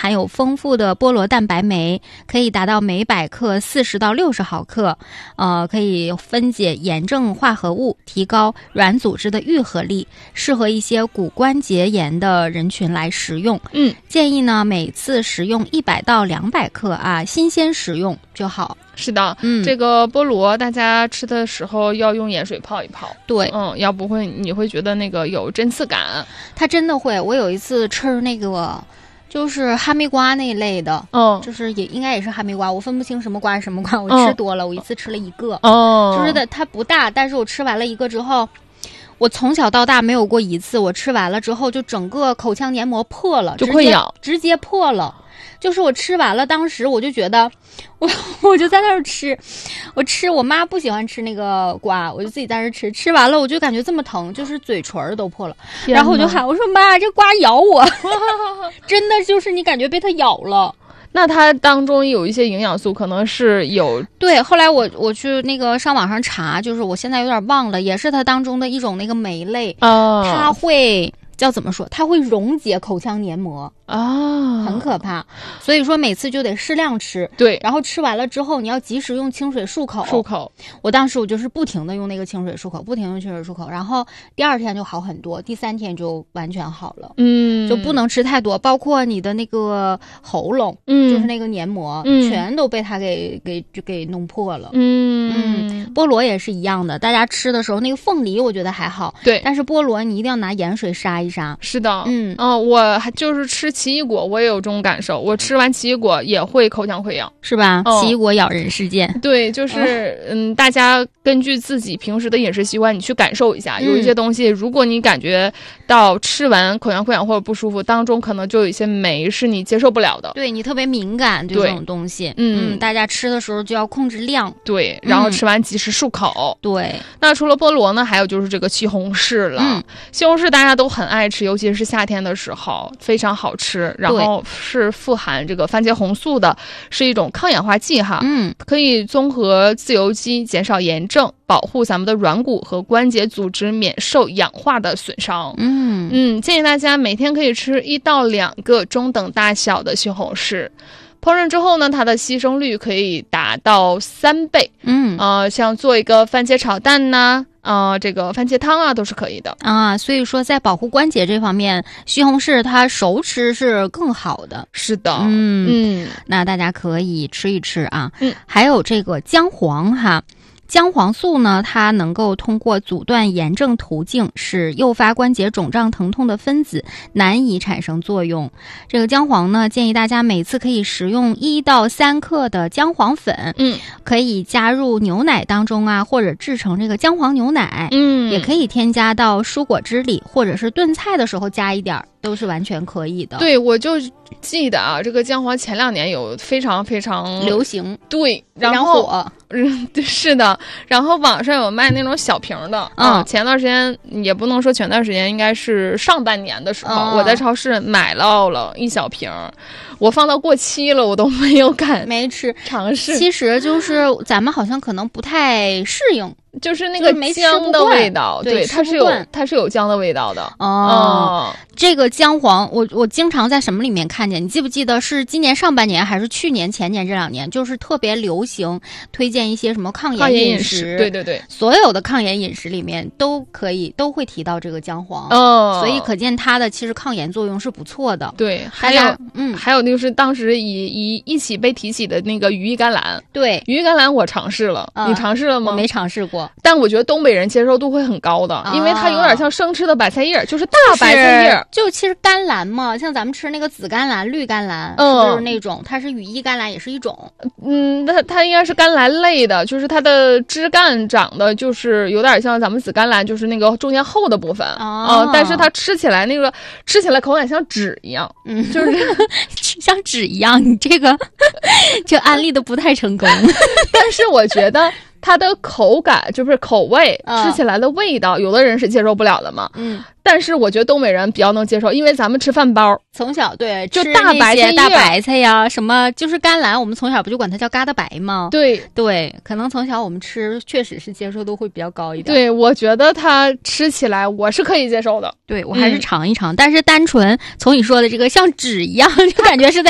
含有丰富的菠萝蛋白酶，可以达到每100克40到60毫克，可以分解炎症化合物，提高软组织的愈合力，适合一些骨关节炎的人群来食用。建议呢每次食用100到200克啊，新鲜食用就好。 是的，这个菠萝大家吃的时候要用盐水泡一泡。 对， 要不会你会觉得那个有针刺感。 它真的会，我有一次吃那个就是哈密瓜那一类的，就是应该也是哈密瓜，我分不清什么瓜是什么瓜，我吃多了，我一次吃了一个，就是它不大，但是我吃完了一个之后，我从小到大没有过一次，我吃完了之后就整个口腔黏膜破了， 就溃疡， 直接破了。就是我吃完了，当时我就觉得，我就在那儿吃，我妈不喜欢吃那个瓜，我就自己在那儿吃，吃完了我就感觉这么疼，就是嘴唇都破了，然后我就喊我说妈，这瓜咬我，真的就是你感觉被它咬了。 那它当中有一些营养素可能是有， 对，后来我去那个上网上查，就是我现在有点忘了，也是它当中的一种那个酶类，它会叫怎么说？它会溶解口腔黏膜啊，很可怕。所以说每次就得适量吃， 对， 然后吃完了之后你要及时用清水漱口。我当时我就是不停的用那个清水漱口，然后第2天就好很多，第3天就完全好了。就不能吃太多，包括你的那个喉咙，就是那个黏膜，全都被它给弄破了。菠萝也是一样的，大家吃的时候那个凤梨我觉得还好， 对， 但是菠萝你一定要拿盐水杀一杀。 是的，我还就是吃奇异果，我也有这种感受，我吃完奇异果也会口腔溃疡， 是吧？奇异果咬人事件。 对，就是大家根据自己平时的饮食习惯，你去感受一下，有一些东西，如果你感觉到吃完口腔溃疡或者不舒服，当中可能就有一些酶是你接受不了的， 对你特别敏感对这种东西，大家吃的时候就要控制量， 对，然后吃完及时漱口。 对， 那除了菠萝呢，还有就是这个西红柿了。西红柿大家都很爱吃，尤其是夏天的时候，非常好吃，然后是富含这个番茄红素的，是一种抗氧化剂哈，可以综合自由基，减少炎症，保护咱们的软骨和关节组织免受氧化的损伤。建议大家每天可以吃1到2个中等大小的西红柿。烹饪之后呢，它的牺牲率可以达到3倍。像做一个番茄炒蛋呐，这个番茄汤啊，都是可以的啊。所以说，在保护关节这方面，西红柿它熟吃是更好的。 是的， 那大家可以吃一吃啊。还有这个姜黄哈。姜黄素呢，它能够通过阻断炎症途径，使诱发关节肿胀疼痛的分子难以产生作用。这个姜黄呢，建议大家每次可以食用1到3克的姜黄粉，可以加入牛奶当中啊，或者制成这个姜黄牛奶，也可以添加到蔬果汁里，或者是炖菜的时候加一点，都是完全可以的。 对，我就记得啊，这个姜黄前2年有非常非常流行， 对， 然后是的，然后网上有卖那种小瓶的，前段时间也不能说前段时间，应该是上半年的时候，我在超市买到了1小瓶，我放到过期了，我都没有没吃尝试。 其实就是咱们好像可能不太适应。 就是那个姜的味道，对，它是有姜的味道的。 这个姜黄，我经常在什么里面看见？你记不记得是今年上半年还是去年前年这2年，就是特别流行推荐一些什么抗炎饮食？ 对， 所有的抗炎饮食里面都会提到这个姜黄。所以可见它的其实抗炎作用是不错的。 对，还有就是当时一起被提起的那个羽衣甘蓝。 对， 羽衣甘蓝我尝试了，你尝试了吗？ 我没尝试过。 但我觉得东北人接受度会很高的，因为它有点像生吃的白菜叶，就是大白菜叶。 就其实甘蓝嘛，像咱们吃那个紫甘蓝、绿甘蓝，就是那种，它是羽衣甘蓝，也是一种。 它应该是甘蓝类的，就是它的枝干长得就是有点像咱们紫甘蓝，就是那个中间厚的部分但是它吃起来口感像纸一样，就是像纸一样。你这个就安利的不太成功， 但是我觉得。它的口感就是口味，吃起来的味道，有的人是接受不了的嘛。但是我觉得东北人比较能接受，因为咱们吃饭包， 从小对就大白菜呀，什么就是甘蓝，我们从小不就管它叫疙瘩白吗？ 对， 可能从小我们吃确实是接受度会比较高一点。 对，我觉得它吃起来我是可以接受的。 对，我还是尝一尝，但是单纯从你说的这个像纸一样，就感觉是在